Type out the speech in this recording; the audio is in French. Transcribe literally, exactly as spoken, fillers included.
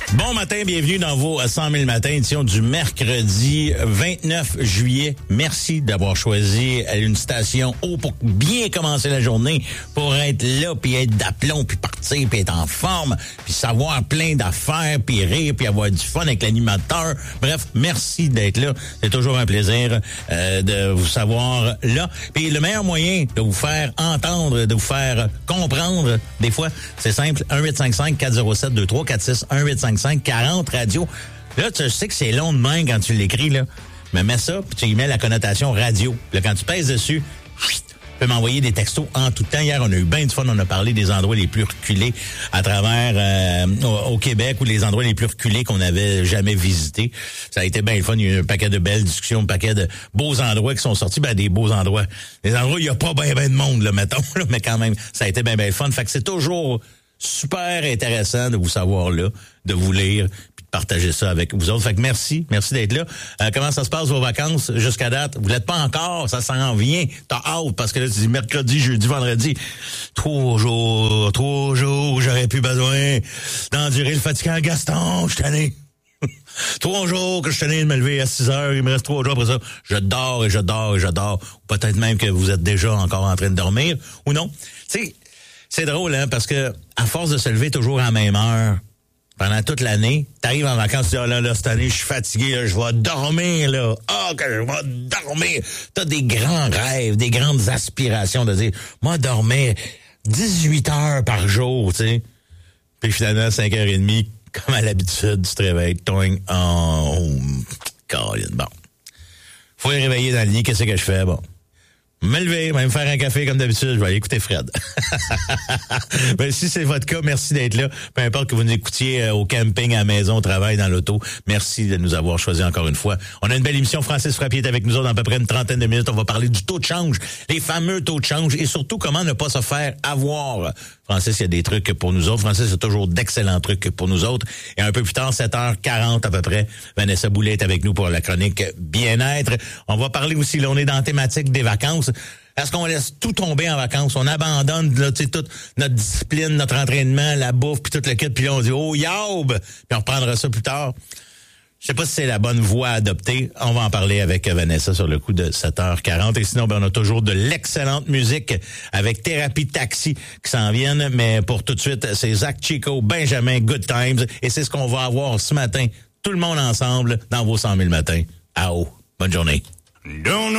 Bon matin, bienvenue dans vos cent mille matins, édition du mercredi vingt-neuf juillet. Merci d'avoir choisi une station haut pour bien commencer la journée, pour être là, puis être d'aplomb, puis partir, puis être en forme, puis savoir plein d'affaires, puis rire, puis avoir du fun avec l'animateur. Bref, merci d'être là. C'est toujours un plaisir euh, de vous savoir là. Puis le meilleur moyen de vous faire entendre, de vous faire comprendre, des fois, c'est simple, un huit cinq cinq quatre zéro sept deux trois quatre six, un huit cinq cinq quarante radio. Là, tu sais que c'est long de main quand tu l'écris, là. Mais mets ça, puis tu y mets la connotation radio. Là, quand tu pèses dessus, tu peux m'envoyer des textos en tout temps. Hier, on a eu bien de fun. On a parlé des endroits les plus reculés à travers euh, au, au Québec, ou les endroits les plus reculés qu'on n'avait jamais visités. Ça a été bien le fun. Il y a eu un paquet de belles discussions, un paquet de beaux endroits qui sont sortis. Ben, des beaux endroits. Des endroits où il n'y a pas bien ben de monde, là, mettons. Là, mais quand même, ça a été bien, bien le fun. Fait que c'est toujours super intéressant de vous savoir là, de vous lire, puis de partager ça avec vous autres. Fait que merci, merci d'être là. Euh, comment ça se passe vos vacances jusqu'à date? Vous l'êtes pas encore, ça s'en vient. T'as hâte, parce que là, tu dis mercredi, jeudi, vendredi. Trois jours, trois jours, j'aurais plus besoin d'endurer le fatigant Gaston, je suis tanné. Trois jours que je tenais de me lever à six heures, il me reste trois jours après ça. Je dors et je dors et je dors. Ou peut-être même que vous êtes déjà encore en train de dormir, ou non. Tu sais, c'est drôle, hein, parce que à force de se lever toujours à la même heure, pendant toute l'année, t'arrives en vacances, tu dis, ah là, là, cette année, je suis fatigué, là, je vais dormir, là. Ah, que je vais dormir. T'as des grands rêves, des grandes aspirations de dire, moi, dormir dix-huit heures par jour, tu sais. Puis finalement, à cinq heures trente, comme à l'habitude, tu te réveilles, toing, oh, Colin, bon. Faut y réveiller dans le lit, qu'est-ce que je fais, bon. Me lever, même faire un café comme d'habitude, je vais aller écouter Fred. Ben, si c'est votre cas, merci d'être là. Peu importe que vous nous écoutiez euh, au camping, à la maison, au travail, dans l'auto. Merci de nous avoir choisis encore une fois. On a une belle émission. Francis Frappier est avec nous autres dans à peu près une trentaine de minutes. On va parler du taux de change, les fameux taux de change, et surtout comment ne pas se faire avoir. Francis, il y a des trucs pour nous autres. Francis a toujours d'excellents trucs pour nous autres. Et un peu plus tard, sept heures quarante à peu près, Vanessa Boulet est avec nous pour la chronique bien-être. On va parler aussi, là, on est dans la thématique des vacances. Est-ce qu'on laisse tout tomber en vacances? On abandonne là, toute notre discipline, notre entraînement, la bouffe, puis tout le kit, puis là, on dit « Oh, yaoub! » Puis on reprendra ça plus tard. Je sais pas si c'est la bonne voie à adopter. On va en parler avec Vanessa sur le coup de sept heures quarante. Et sinon, ben, on a toujours de l'excellente musique avec Thérapie Taxi qui s'en viennent. Mais pour tout de suite, c'est Zach Chico, Benjamin, Good Times. Et c'est ce qu'on va avoir ce matin, tout le monde ensemble, dans vos cent mille matins. À haut. Bonne journée. Don't